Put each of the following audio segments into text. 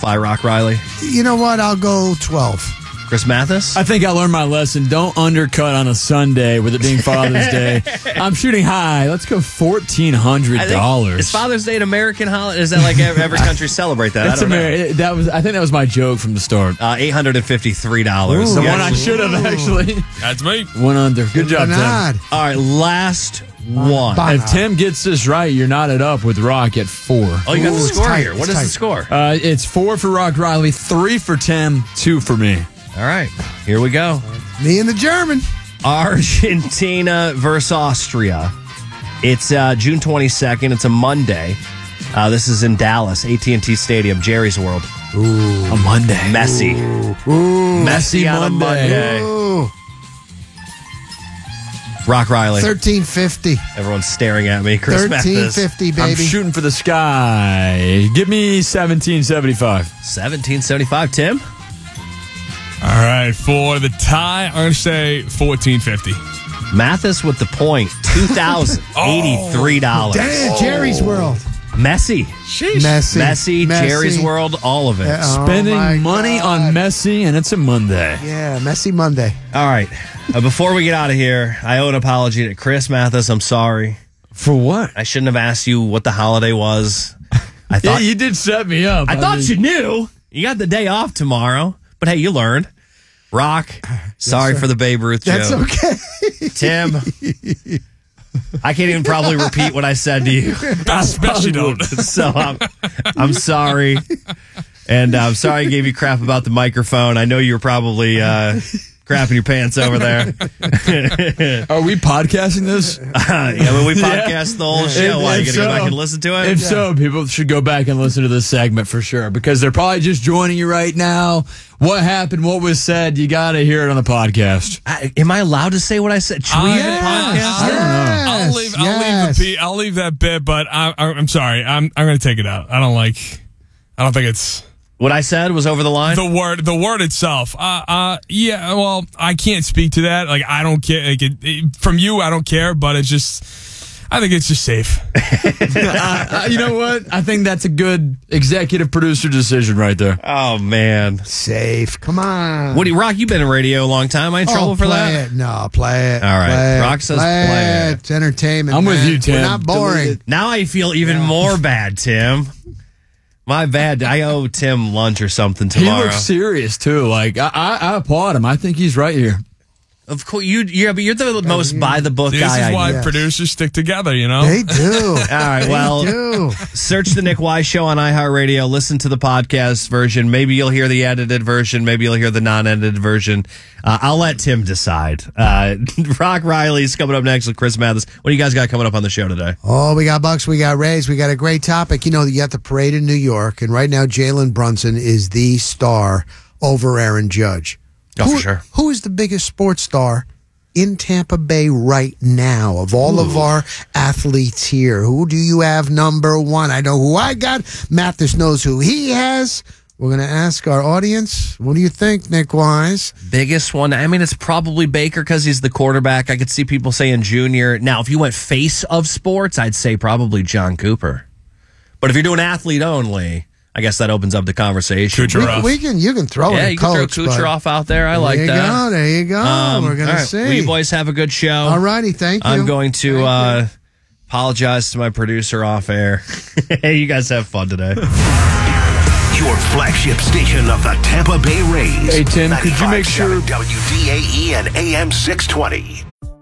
by Rock Riley? You know what? I'll go 12. Chris Mathis? I think I learned my lesson. Don't undercut on a Sunday with it being Father's Day. I'm shooting high. Let's go $1,400. Is Father's Day an American holiday? Is that like every country celebrate that? That's I don't know. I think that was my joke from the start. $853. The one I should have actually. That's me. One under. Good job, Tim. All right, last one. If Tim gets this right, you're knotted up with Rock at 4. Oh, you got the Ooh, score tight, here. What is the score? It's 4 for Rock Riley, 3 for Tim, 2 for me. All right, here we go. Me and the German. Argentina versus Austria. It's June 22nd. It's a Monday. This is in Dallas, AT&T Stadium, Jerry's World. Ooh, a Monday. Messi. Ooh, Messi on a Monday. Ooh. Rock Riley. 1350. Everyone's staring at me. Chris Mathis. 1350, baby. I'm shooting for the sky. Give me 1775. 1775. Tim? All right, for the tie, I'm going to say $1,450. Mathis with the point. $2,083. Damn, Jerry's World. Messi. Sheesh. Messi, Jerry's World, all of it. Spending money on Messi, and it's a Monday. Yeah, Messi Monday. All right. Before we get out of here, I owe an apology to Chris Mathis. I'm sorry. For what? I shouldn't have asked you what the holiday was. I thought you did set me up. I thought you knew. You got the day off tomorrow. But hey, you learned. Rock, sorry for the Babe Ruth joke. That's okay. Tim, I can't even probably repeat what I said to you. Especially don't. So I'm sorry. And I'm sorry I gave you crap about the microphone. I know you were probably crapping your pants over there. Are we podcasting this? Yeah, when we podcast the whole show, why, you going to go back and listen to it? If so, people should go back and listen to this segment for sure, because they're probably just joining you right now. What happened? What was said? You got to hear it on the podcast. Am I allowed to say what I said? Should we have a podcast? I don't know. I'll leave that bit, but I'm sorry. I'm going to take it out. I don't think it's. What I said was over the line? The word itself. Yeah, well, I can't speak to that. Like, I don't care. Like, from you, I don't care, but it's just, I think it's just safe. You know what? I think that's a good executive producer decision right there. Oh, man. Safe. Come on. Woody, Rock, you've been in radio a long time. Am I in trouble for that? It. No, play it. All right. Play Rock says play it. It's entertainment. I'm with you, Tim. We're not boring. Now I feel even more bad, Tim. My bad. I owe Tim lunch or something tomorrow. He looks serious, too. Like, I applaud him. I think he's right here. Of course, you're the most by-the-book guy I know. This is why producers stick together, you know? They do. All right, well, search The Nick Wise Show on iHeartRadio. Listen to the podcast version. Maybe you'll hear the edited version. Maybe you'll hear the non-edited version. I'll let Tim decide. Rock Riley's coming up next with Chris Mathis. What do you guys got coming up on the show today? Oh, we got Bucks, we got Rays, we got a great topic. You know, you got the parade in New York, and right now Jalen Brunson is the star over Aaron Judge. Oh, for sure. Who is the biggest sports star in Tampa Bay right now of all of our athletes here? Who do you have number one? I know who I got. Mathis knows who he has. We're going to ask our audience. What do you think, Nick Wise? Biggest one? I mean, it's probably Baker because he's the quarterback. I could see people saying Junior. Now, if you went face of sports, I'd say probably John Cooper. But if you're doing athlete only, I guess that opens up the conversation. Kucherov. You can throw yeah, it. You can throw Kucherov out there. I like that. There you go. We're going to see. Well, you boys have a good show. All righty. Thank you. I'm going to apologize to my producer off air. Hey, you guys have fun today. Your flagship station of the Tampa Bay Rays. Hey, Tim, could you make sure... WDAE and AM 620.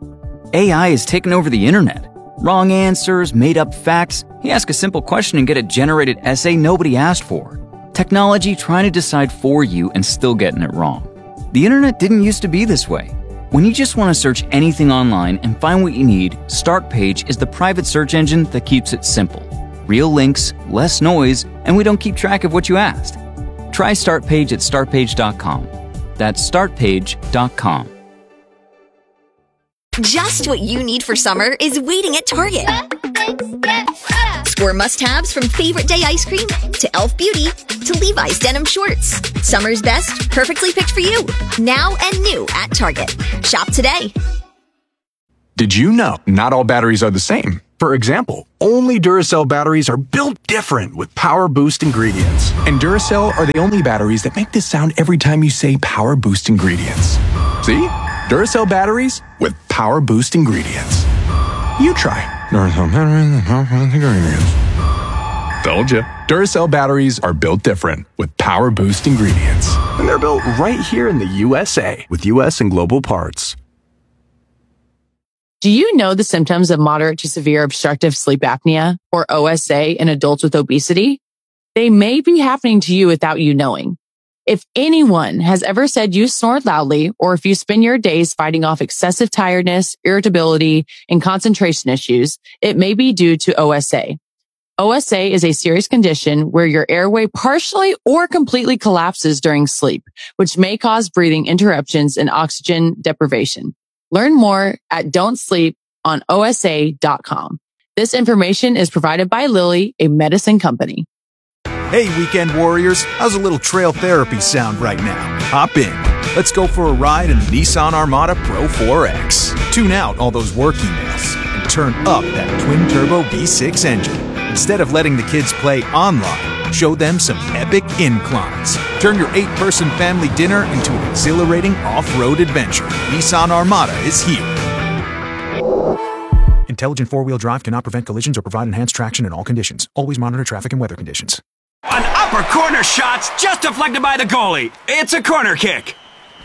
AI is taking over the internet. Wrong answers, made-up facts. You ask a simple question and get a generated essay nobody asked for. Technology trying to decide for you and still getting it wrong. The internet didn't used to be this way. When you just want to search anything online and find what you need, Startpage is the private search engine that keeps it simple. Real links, less noise, and we don't keep track of what you asked. Try Startpage at startpage.com. That's startpage.com. Just what you need for summer is waiting at Target. Score must-haves from Favorite Day ice cream to Elf Beauty to Levi's denim shorts. Summer's best, perfectly picked for you. Now and new at Target. Shop today. Did you know not all batteries are the same? For example, only Duracell batteries are built different with Power Boost ingredients. And Duracell are the only batteries that make this sound every time you say Power Boost ingredients. See? Duracell batteries with Power Boost ingredients. You try. Duracell batteries with Power Boost ingredients. Told ya. Duracell batteries are built different with Power Boost ingredients. And they're built right here in the USA with US and global parts. Do you know the symptoms of moderate to severe obstructive sleep apnea, or OSA, in adults with obesity? They may be happening to you without you knowing. If anyone has ever said you snore loudly, or if you spend your days fighting off excessive tiredness, irritability, and concentration issues, it may be due to OSA. OSA is a serious condition where your airway partially or completely collapses during sleep, which may cause breathing interruptions and oxygen deprivation. Learn more at don'tsleeponosa.com. This information is provided by Lilly, a medicine company. Hey, weekend warriors, how's a little trail therapy sound right now? Hop in. Let's go for a ride in the Nissan Armada Pro 4X. Tune out all those work emails and turn up that twin-turbo V6 engine. Instead of letting the kids play online, show them some epic inclines. Turn your 8-person family dinner into an exhilarating off-road adventure. Nissan Armada is here. Intelligent four-wheel drive cannot prevent collisions or provide enhanced traction in all conditions. Always monitor traffic and weather conditions. An upper corner shot's just deflected by the goalie. It's a corner kick.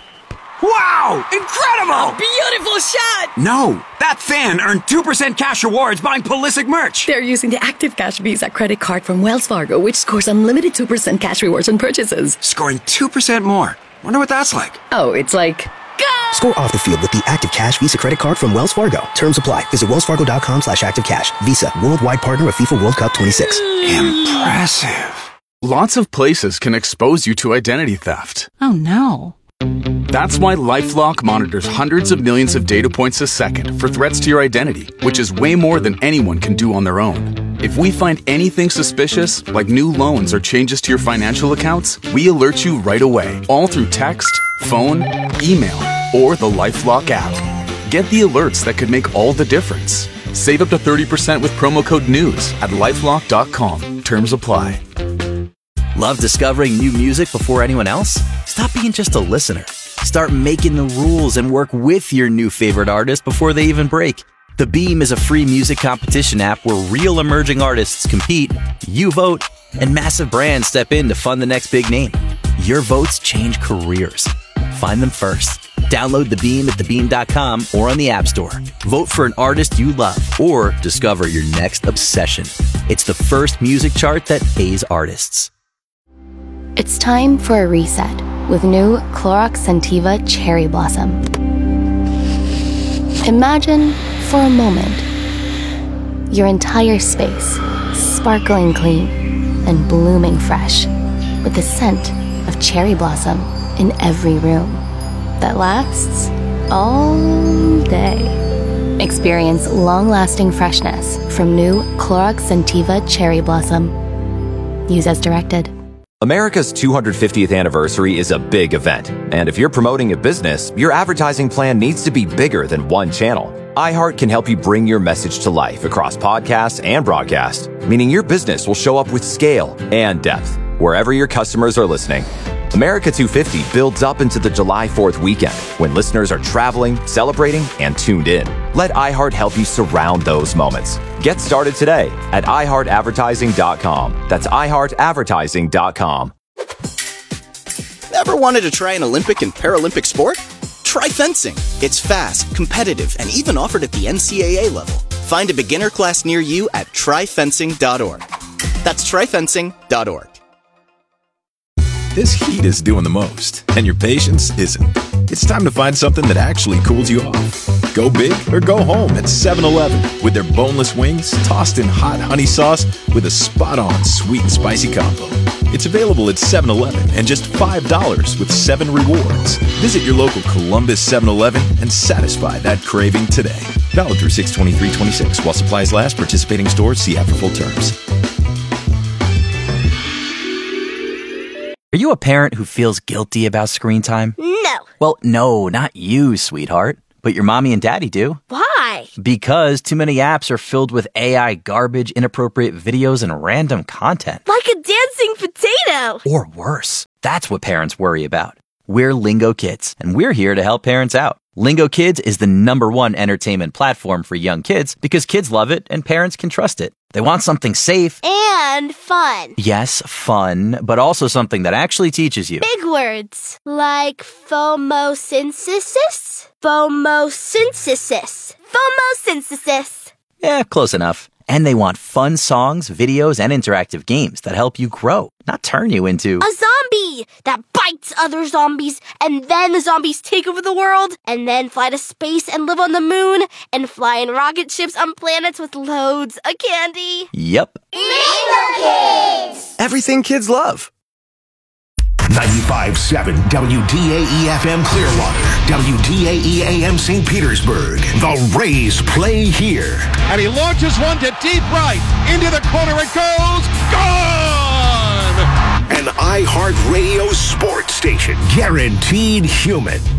Wow! Incredible! Beautiful shot! No! That fan earned 2% cash rewards buying Pulisic merch. They're using the Active Cash Visa credit card from Wells Fargo, which scores unlimited 2% cash rewards on purchases. Scoring 2% more. Wonder what that's like. Oh, it's like... Go! Score off the field with the Active Cash Visa credit card from Wells Fargo. Terms apply. Visit wellsfargo.com/activecash. Visa, worldwide partner of FIFA World Cup 26. Impressive. Lots of places can expose you to identity theft. Oh, no. That's why LifeLock monitors hundreds of millions of data points a second for threats to your identity, which is way more than anyone can do on their own. If we find anything suspicious, like new loans or changes to your financial accounts, we alert you right away, all through text, phone, email, or the LifeLock app. Get the alerts that could make all the difference. Save up to 30% with promo code NEWS at LifeLock.com. Terms apply. Love discovering new music before anyone else? Stop being just a listener. Start making the rules and work with your new favorite artist before they even break. The Beam is a free music competition app where real emerging artists compete, you vote, and massive brands step in to fund the next big name. Your votes change careers. Find them first. Download The Beam at thebeam.com or on the App Store. Vote for an artist you love or discover your next obsession. It's the first music chart that pays artists. It's time for a reset with new Clorox Scentiva Cherry Blossom. Imagine, for a moment, your entire space sparkling clean and blooming fresh with the scent of cherry blossom in every room that lasts all day. Experience long-lasting freshness from new Clorox Scentiva Cherry Blossom. Use as directed. America's 250th anniversary is a big event, and if you're promoting a business, your advertising plan needs to be bigger than one channel. iHeart can help you bring your message to life across podcasts and broadcast, meaning your business will show up with scale and depth wherever your customers are listening. America 250 builds up into the July 4th weekend when listeners are traveling, celebrating, and tuned in. Let iHeart help you surround those moments. Get started today at iHeartAdvertising.com. That's iHeartAdvertising.com. Ever wanted to try an Olympic and Paralympic sport? Try fencing. It's fast, competitive, and even offered at the NCAA level. Find a beginner class near you at tryfencing.org. That's tryfencing.org. This heat is doing the most, and your patience isn't. It's time to find something that actually cools you off. Go big or go home at 7-Eleven with their boneless wings tossed in hot honey sauce with a spot-on sweet and spicy combo. It's available at 7-Eleven and just $5 with 7 rewards. Visit your local Columbus 7-Eleven and satisfy that craving today. Valid through 6/23/26 while supplies last. Participating stores see app for full terms. Are you a parent who feels guilty about screen time? No. Well, no, not you, sweetheart. But your mommy and daddy do. Why? Why? Because too many apps are filled with AI garbage, inappropriate videos, and random content. Like a dancing potato! Or worse. That's what parents worry about. We're Lingo Kids, and we're here to help parents out. Lingo Kids is the #1 entertainment platform for young kids because kids love it and parents can trust it. They want something safe. And fun. Yes, fun, but also something that actually teaches you. Big words. Like phomosynthesis? Phomosynthesis. Phomosynthesis. Yeah, close enough. And they want fun songs, videos, and interactive games that help you grow, not turn you into a zombie that bites other zombies, and then the zombies take over the world, and then fly to space and live on the moon, and fly in rocket ships on planets with loads of candy. Yep. Lingo Kids! Everything kids love. 95.7 WDAE-FM Clearwater, WDAE-AM St. Petersburg. The Rays play here. And he launches one to deep right. Into the corner it goes. Gone! An iHeartRadio sports station. Guaranteed human.